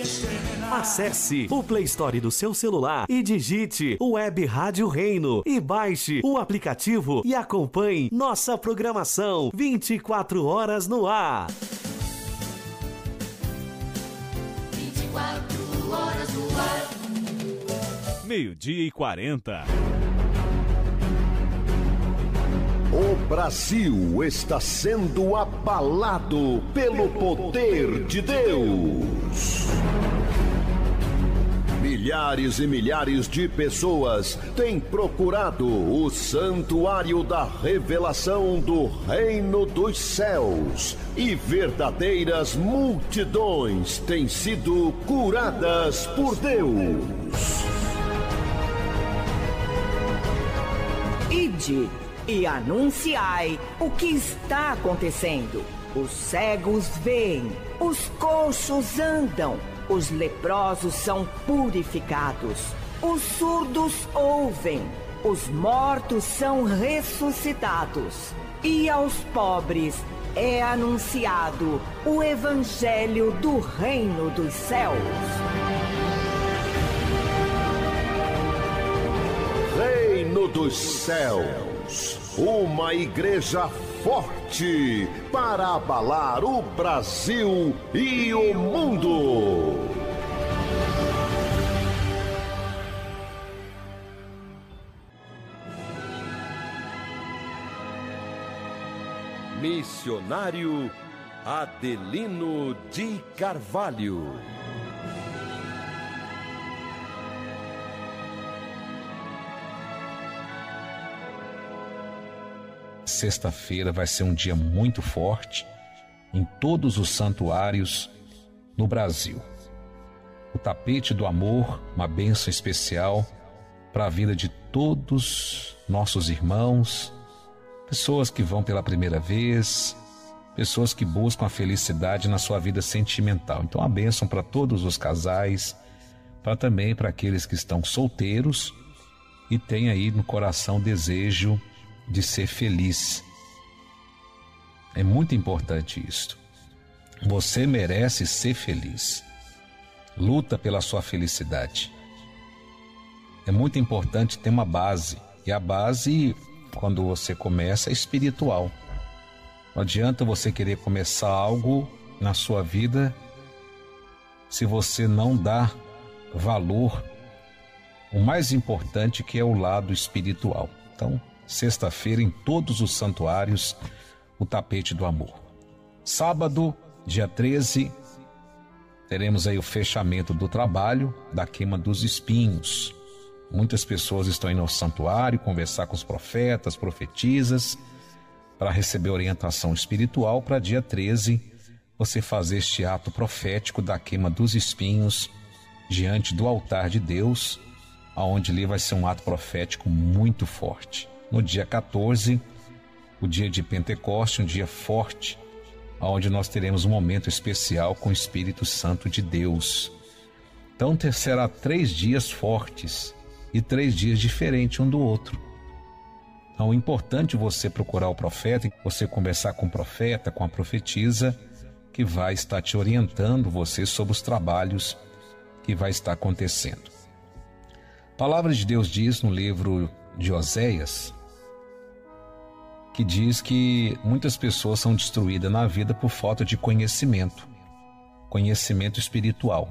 Acesse o Play Store do seu celular e digite Web Rádio Reino e baixe o aplicativo e acompanhe nossa programação 24 horas no ar. 24 horas no ar. 12:40. O Brasil está sendo abalado pelo poder de Deus. Milhares e milhares de pessoas têm procurado o santuário da revelação do Reino dos Céus e verdadeiras multidões têm sido curadas por Deus. Ide e anunciai o que está acontecendo. Os cegos veem, os coxos andam, os leprosos são purificados, os surdos ouvem, os mortos são ressuscitados, e aos pobres é anunciado o Evangelho do Reino dos Céus. Reino dos Céus, uma igreja forte para abalar o Brasil e o mundo. Missionário Adelino de Carvalho. Sexta-feira vai ser um dia muito forte em todos os santuários no Brasil. O tapete do amor, uma bênção especial para a vida de todos nossos irmãos, pessoas que vão pela primeira vez, pessoas que buscam a felicidade na sua vida sentimental. Então, uma bênção para todos os casais, também para aqueles que estão solteiros e têm aí no coração o desejo de ser feliz. É muito importante isso. Você merece ser feliz. Luta pela sua felicidade. É muito importante ter uma base. E a base, quando você começa, é espiritual. Não adianta você querer começar algo na sua vida se você não dá valor. O mais importante que é o lado espiritual. Então, sexta-feira, em todos os santuários, o tapete do amor. Sábado, dia 13, teremos aí o fechamento do trabalho da queima dos espinhos. Muitas pessoas estão indo ao santuário conversar com os profetas, profetisas, para receber orientação espiritual para dia 13, você fazer este ato profético da queima dos espinhos diante do altar de Deus, aonde ali vai ser um ato profético muito forte. No dia 14, o dia de Pentecoste, um dia forte, onde nós teremos um momento especial com o Espírito Santo de Deus. Então será 3 dias fortes e 3 dias diferentes um do outro. Então é importante você procurar o profeta, você conversar com o profeta, com a profetisa, que vai estar te orientando você sobre os trabalhos que vai estar acontecendo. A palavra de Deus diz no livro de Oséias, que diz que muitas pessoas são destruídas na vida por falta de conhecimento espiritual.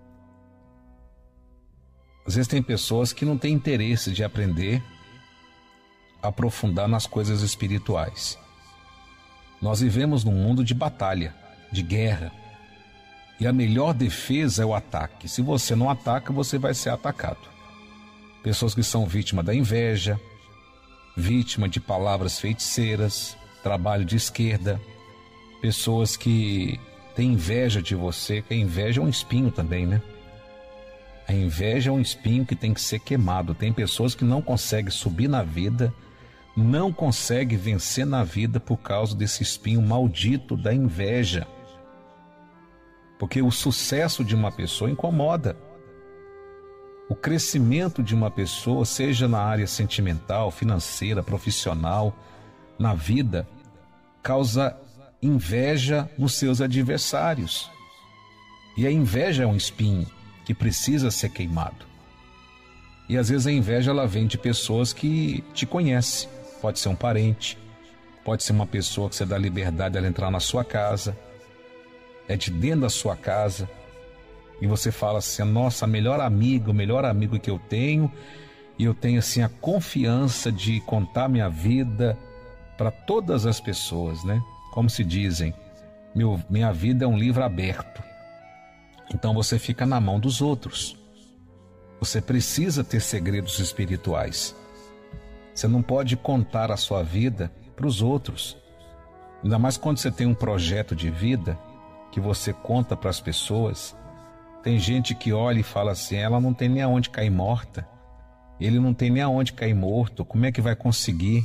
Às vezes tem pessoas que não têm interesse de aprender, aprofundar nas coisas espirituais. Nós vivemos num mundo de batalha, de guerra, e a melhor defesa é o ataque. Se você não ataca, você vai ser atacado. Pessoas que são vítimas da inveja, vítima de palavras feiticeiras, trabalho de esquerda, pessoas que têm inveja de você, que a inveja é um espinho também, né? A inveja é um espinho que tem que ser queimado. Tem pessoas que não conseguem subir na vida, não conseguem vencer na vida por causa desse espinho maldito da inveja. Porque o sucesso de uma pessoa incomoda. O crescimento de uma pessoa, seja na área sentimental, financeira, profissional, na vida, causa inveja nos seus adversários. E a inveja é um espinho que precisa ser queimado. E às vezes a inveja ela vem de pessoas que te conhecem. Pode ser um parente, pode ser uma pessoa que você dá liberdade dela entrar na sua casa, é de dentro da sua casa, e você fala assim: nossa, o melhor amigo que eu tenho, e eu tenho assim a confiança de contar minha vida para todas as pessoas, né? Como se dizem, minha vida é um livro aberto. Então você fica na mão dos outros. Você precisa ter segredos espirituais. Você não pode contar a sua vida para os outros. Ainda mais quando você tem um projeto de vida que você conta para as pessoas. Tem gente que olha e fala assim: ela não tem nem aonde cair morta, ele não tem nem aonde cair morto, como é que vai conseguir?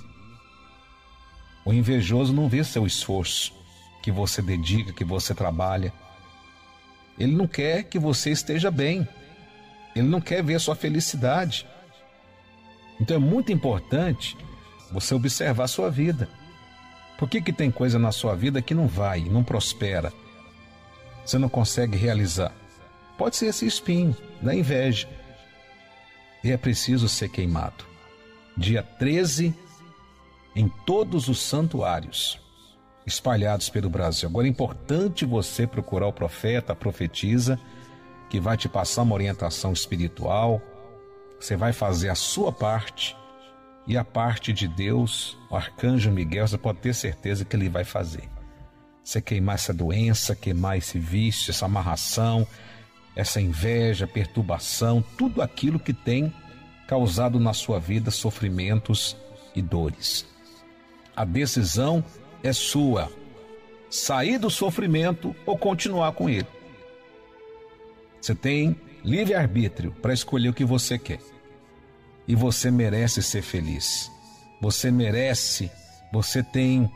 O invejoso não vê seu esforço, que você dedica, que você trabalha. Ele não quer que você esteja bem, ele não quer ver sua felicidade. Então é muito importante você observar a sua vida. Por que tem coisa na sua vida que não vai, não prospera? Você não consegue realizar? Pode ser esse espinho da inveja. E é preciso ser queimado. Dia 13, em todos os santuários espalhados pelo Brasil. Agora é importante você procurar o profeta, a profetisa, que vai te passar uma orientação espiritual. Você vai fazer a sua parte, e a parte de Deus, o arcanjo Miguel, você pode ter certeza que ele vai fazer. Você queimar essa doença, queimar esse vício, essa amarração, essa inveja, perturbação, tudo aquilo que tem causado na sua vida sofrimentos e dores. A decisão é sua: sair do sofrimento ou continuar com ele. Você tem livre-arbítrio para escolher o que você quer. E você merece ser feliz. Você merece, você tem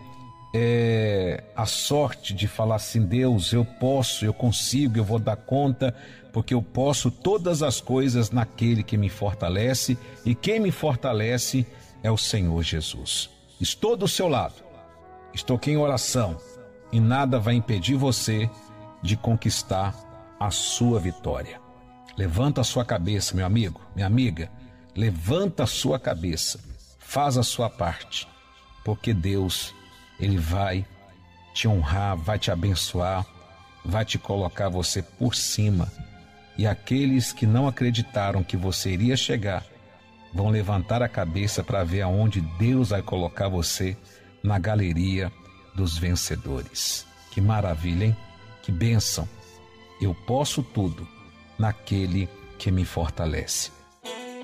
a sorte de falar assim: Deus, eu posso, eu consigo, eu vou dar conta, porque eu posso todas as coisas naquele que me fortalece, e quem me fortalece é o Senhor Jesus. Estou do seu lado, estou aqui em oração, e nada vai impedir você de conquistar a sua vitória. Levanta a sua cabeça, meu amigo, minha amiga, levanta a sua cabeça, faz a sua parte, porque Deus, Ele vai te honrar, vai te abençoar, vai te colocar você por cima. E aqueles que não acreditaram que você iria chegar, vão levantar a cabeça para ver aonde Deus vai colocar você, na galeria dos vencedores. Que maravilha, hein? Que bênção! Eu posso tudo naquele que me fortalece.